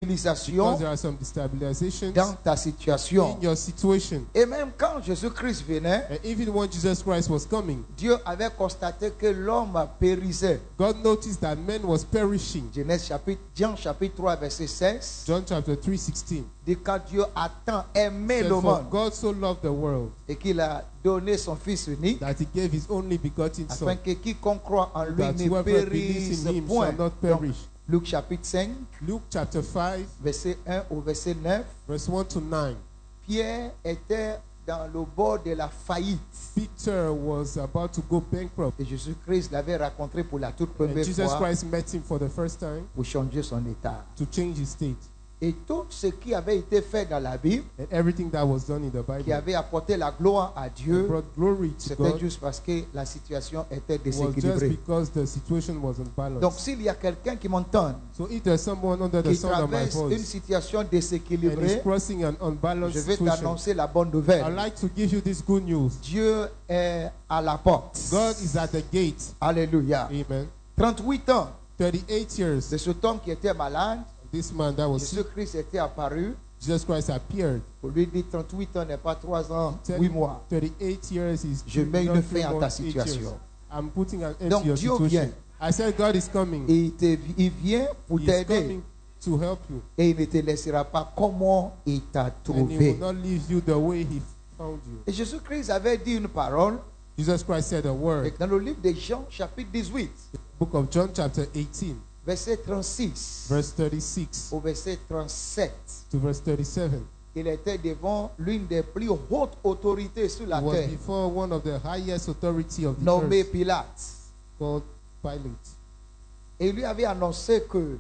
déstabilisations there are some destabilizations dans ta situation. in your situation. Et même quand Jésus-Christ venait, And even when Jesus Christ was coming, Dieu avait constaté que l'homme périssait. God noticed that man was perishing. Jean chapitre 3, verset 16. John chapter 3:16. Dit quand Dieu a tant aimé Said, le for monde God so loved the world et qu'il a donné son Fils unique, that he gave his only begotten afin Son, que quiconque croit en lui that ne whoever périsse believes in him point. shall not Donc, perish. Luc chapitre 5, Luke chapter 5, verset 1 au verset 9. verse 1 to 9. Pierre était dans le bord de la faillite. Peter was about to go bankrupt. Et Jésus-Christ l'avait rencontré pour la toute And première Jesus fois Christ met him for the first time pour changer son état. to change his state. Et tout ce qui avait été fait dans la Bible, And everything that was done in the qui Bible avait apporté la gloire à and Dieu, brought glory to c'était God juste parce que la situation était was just déséquilibrée. because the situation was Donc unbalanced. s'il y a quelqu'un qui m'entend, So if there's someone under the qui sound of my traverse une voice situation and is déséquilibrée, crossing an unbalanced je vais situation, t'annoncer la bonne I'd nouvelle. like to give you this good news. Dieu est à la porte. God is at the gate. Alléluia. Amen. 38 ans 38 years, de cet homme qui était malade, this man that was sick, Jésus-Christ était apparu Jesus Christ appeared. pour lui dire 38 ans n'est pas 3 ans, Said 8 mois. 38 years is Je mets not une 3 fin à ta months, 8 situation. years. I'm putting an end Donc to your Dieu situation. vient. I said God is coming. Et il vient pour He is t'aider. coming to help you. Et il ne te laissera pas comment il t'a And he trouvé. will not leave you the way he found you. Et Jésus-Christ avait dit une parole Jesus Christ said a word. dans le livre de Jean, chapitre 18, Book of John chapter 18, verset 36 verse 36 au verset 37. to verse 37. Il était devant l'une des plus hautes autorités sur la He was terre, before one of the highest authority of the nommé earth, Pilate. called Pilate. Et il lui avait annoncé que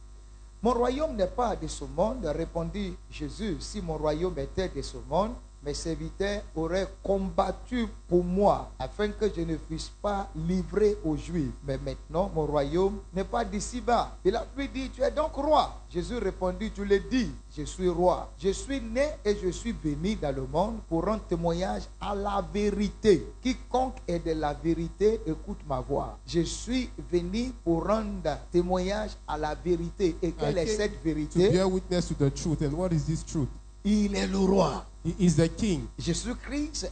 mon royaume n'est pas de ce monde. Répondit Jésus, si mon royaume était de ce monde, mes serviteurs auraient combattu pour moi afin que je ne fusse pas livré aux Juifs. Mais maintenant, mon royaume n'est pas d'ici-bas. Il a lui dit, tu es donc roi. Jésus répondit, tu le dis, je suis roi. Je suis né et je suis venu dans le monde pour rendre témoignage à la vérité. Quiconque est de la vérité, écoute ma voix. Je suis venu pour rendre témoignage à la vérité. Et quelle est cette To vérité? bear witness to the truth. And what is this truth? Il est le roi. He is the king. Jésus-Christ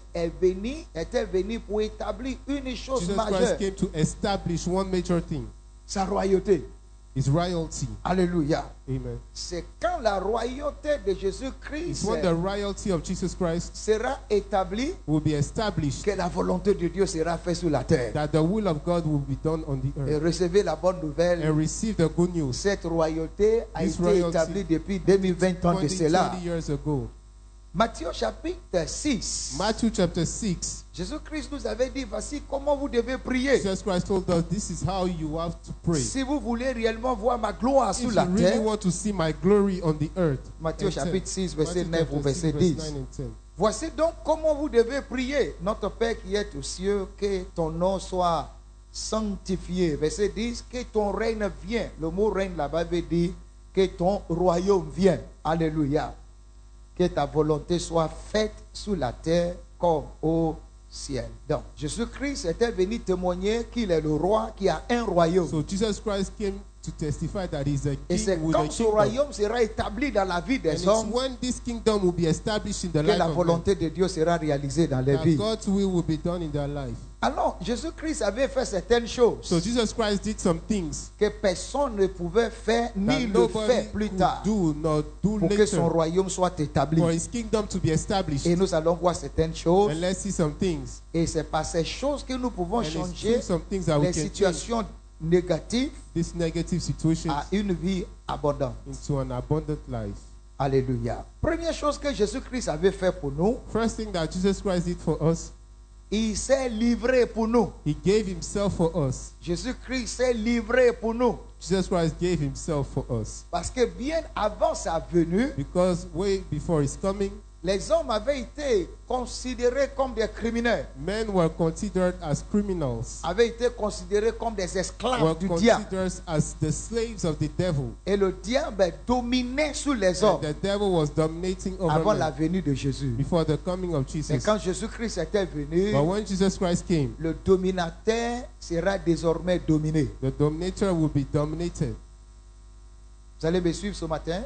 était venu pour établir une chose Jesus majeure, Christ came to establish one major thing, sa royauté. his royalty. Alléluia. Amen. C'est quand la royauté de It's Jésus-Christ when the royalty of Jesus Christ sera établie will be established que la volonté de Dieu sera faite sur la terre. that the will of God will be done on the Et earth. recevez la bonne And nouvelle. receive the good news. Cette royauté a This été royalty, établie depuis 2020 ans de 20 cela. years ago. Matthieu chapitre 6. Matthew chapter 6. Jésus-Christ nous avait dit, voici comment vous devez prier. Jesus Christ told us this is how you have to pray. Si vous voulez réellement voir ma gloire If sur you la really terre, want to see my glory on the earth. Matthieu And 10. chapitre 6, verset Matthew 9 au chapter 6, verset verse 10. 9 and 10. Voici donc comment vous devez prier. Notre Père qui est aux cieux, que ton nom soit sanctifié. Verset 10, que ton règne vienne. Le mot règne là-bas veut dire que ton royaume vienne. Alléluia. Que ta volonté soit faite sur la terre comme au ciel. Donc, Jésus-Christ était venu témoigner qu'il est le roi qui a un royaume. So Jesus Christ came to testify that he's a Et c'est king with quand a ce kingdom. royaume sera établi dans la vie And des it's hommes when this kingdom will be established in the que life la of men volonté de Dieu sera réalisée dans les that vies. God's will be done in their life. Alors, Jésus-Christ avait fait certaines choses So Jesus Christ did some things que personne ne pouvait faire that ni le nobody faire plus could tard do nor do pour que son later royaume soit établi. for his kingdom to be established. Et nous allons voir certaines choses And let's see some things. et c'est par ces choses que nous pouvons And it's changer through some things that we les can change situations négatives this negative situation à une vie abondante. into an abundant life. Alléluia. Première chose que Jésus-Christ avait fait pour nous, First thing that Jesus Christ did for us, il s'est livré pour nous. he gave himself for us. Jésus-Christ s'est livré pour nous. Jesus Christ gave himself for us. Parce que bien avant sa venue, Because way before his coming, les hommes avaient été considérés comme des criminels, men were considered as criminals, avaient été considérés comme des were esclaves du diable. considered as the slaves of the devil. Et le diable dominait sur les hommes And the devil was dominating over avant la men venue de Jésus. before the coming of Mais Jesus. quand Jésus-Christ était venu, But when Jesus Christ came, le dominateur sera désormais dominé. the dominator will be dominated. Vous allez me suivre ce matin?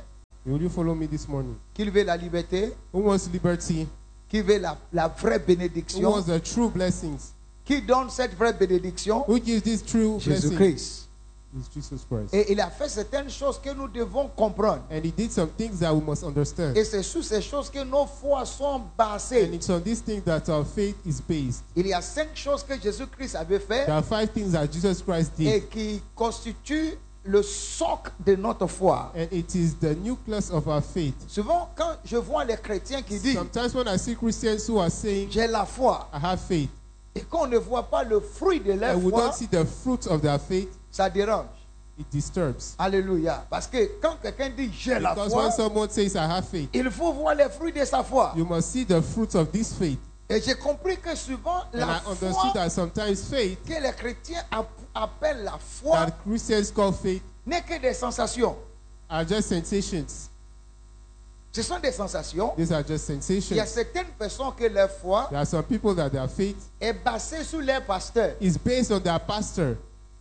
Will you follow me this morning? Qui veut la liberté? Who wants liberty? Qui veut la vraie Who bénédiction? wants the true blessings? Qui donne cette vraie bénédiction? Who gives this true blessing? Jésus-Christ. It's Jesus Christ. Et il a fait certaines choses que nous devons comprendre. And he did some things that we must understand. Et c'est sur ces choses que nos foi sont And basées. it's on these things that our faith is based. Il y a 5 choses que Jésus-Christ avait fait There are 5 things that Jesus Christ did. et qui constituent le socle de notre foi. And it is the nucleus of our faith. Souvent, quand je vois les chrétiens qui disent Sometimes when I see Christians who are saying, j'ai la foi, I have faith, et qu'on ne voit pas le fruit de leur and we foi, don't see the fruit of their faith, ça dérange. it disturbs. Alléluia. Parce que quand quelqu'un dit j'ai la Because foi, when someone says, I have faith, il faut voir les fruits de sa foi. you must see the fruits of this faith. Et j'ai compris que souvent And la I understood foi that sometimes faith, que les chrétiens appellent la foi that Christians call faith, n'est que des sensations. are just sensations. Ce sont des sensations. These are just Il y a sensations. certaines personnes que leur foi There are some people that their faith est basée sur leur pasteur. is based on their pastor.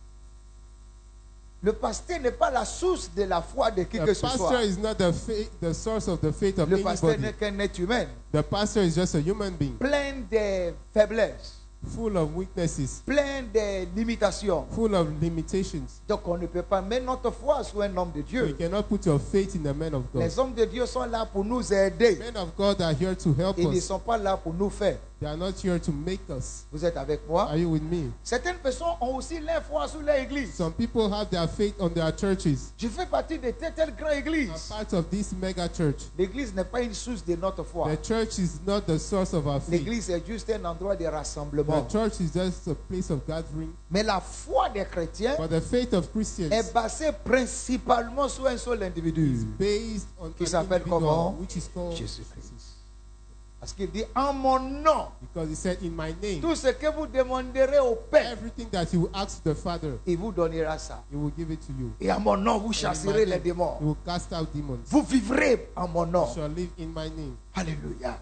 Le pasteur n'est pas la source de la foi de qui The que ce soit. pastor is not the source of the faith of Le pasteur anybody. n'est qu'un être humain, The pastor is just a human being, plein de faiblesses, full of weaknesses, plein de limitations. full of limitations. Donc on ne peut pas mettre notre foi sur un homme de You Dieu. cannot put your faith in the man of God. Les hommes de Dieu sont là pour nous aider. Men of God are here to help Ils ne us. sont pas là pour nous faire. They are not here to make us. Vous êtes avec moi? Are you with me? Certaines personnes ont aussi leur foi sur leur église. Some people have their faith on their churches. Je fais partie de telle grande I'm église. part of this mega church. L'église n'est pas une source de notre foi. The church is not the source of our faith. L'église est juste un endroit de rassemblement. The church is just a place of gathering. Mais la foi des chrétiens But the faith of Christians est basée principalement sur un seul is individu. based on Qui an s'appelle individual, comment? which is called Jésus-Christ. Parce qu'il dit en mon nom, because he said, in my name, tout ce que vous demanderez au Père, everything that you ask the Father, il vous donnera ça. he will give it to you. Et en mon nom, vous And in my chasserez les name, démons. he will cast out demons. Vous vivrez en mon nom. You shall live in my name. Alléluia.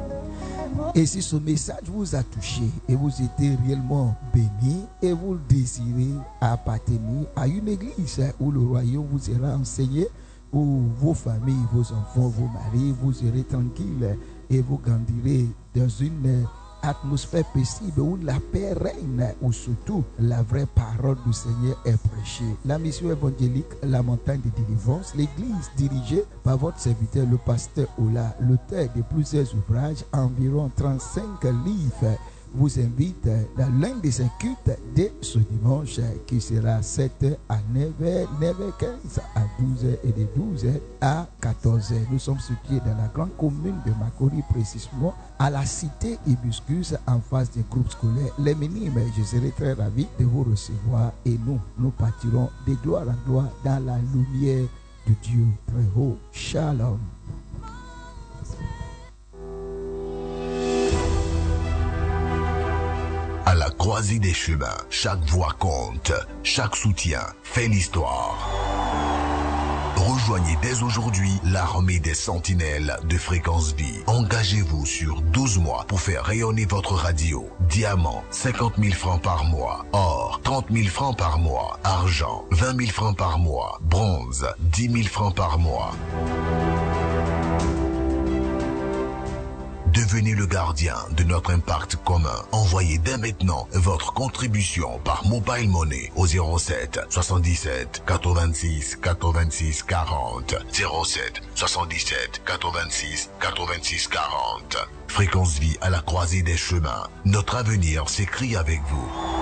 Et si ce message vous a touché et vous étiez réellement béni et vous désirez appartenir à une église où le royaume vous sera enseigné, où vos familles, vos enfants, vos maris, vous serez tranquilles et vous grandirez dans une atmosphère paisible où la paix règne, où surtout la vraie parole du Seigneur est prêchée. La mission évangélique, la montagne de délivrance, l'église dirigée par votre serviteur, le pasteur Ola, l'auteur de plusieurs ouvrages, environ 35 livres, vous invite dans l'un de ces cultes dès ce dimanche qui sera 7h à 9h, 9h15 à 12h et de 12h à 14h. Nous sommes situés dans la grande commune de Makori, précisément à la cité Hibiscus en face du groupe scolaire Les Minimes. Je serai très ravi de vous recevoir et nous partirons de gloire en gloire dans la lumière de Dieu très haut. Shalom. À la croisée des chemins, chaque voix compte, chaque soutien fait l'histoire. Rejoignez dès aujourd'hui l'armée des sentinelles de Fréquence Vie. Engagez-vous sur 12 mois pour faire rayonner votre radio. Diamant, 50 000 francs par mois. Or, 30 000 francs par mois. Argent, 20 000 francs par mois. Bronze, 10 000 francs par mois. Devenez le gardien de notre impact commun. Envoyez dès maintenant votre contribution par Mobile Money au 07 77 86 86 40. 07 77 86 86 40. Fréquence Vie à la croisée des chemins. Notre avenir s'écrit avec vous.